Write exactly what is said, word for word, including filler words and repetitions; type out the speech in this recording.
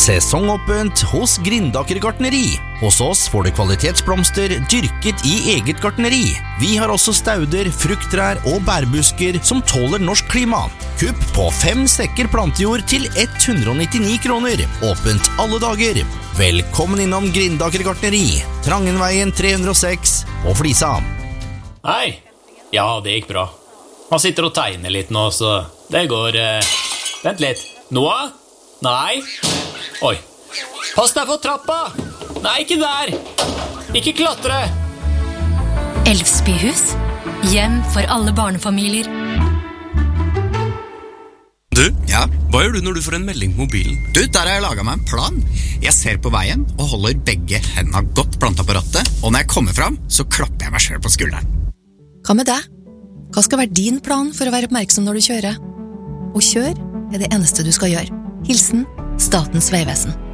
Sesongåpent hos Grindaker gartneri. Hos oss får du kvalitetsblomster dyrket i eget gartneri. Vi har også stauder, frukttrær og bærbusker som tåler norsk klima. Kupp på fem sekker plantejord til hundre og nittini kroner. Åpent alle dager. Velkommen innom Grindaker gartneri. Trangenveien tre hundre og seks på Flisa. Hei. Ja, det gikk bra. Han sitter og tegner litt nå, så det går... Eh... Vent litt. Noah? Nei. Oi. Pass deg for trappa! Nei, ikke der! Ikke klatre! Elvsbyhus. Hjem for alle barnefamilier. Du, ja? Hva gjør du når du får en melding på mobilen? Du, der har jeg laget meg en plan. Jeg ser på veien og holder begge hendene godt plantet på rattet, og når jeg kommer frem, så klapper jeg meg selv på skulderen. Hva med deg? Hva skal være din plan for å være oppmerksom når du kjører? Og kjør er det eneste du skal gjøre. Hilsen Statens Vegvesen.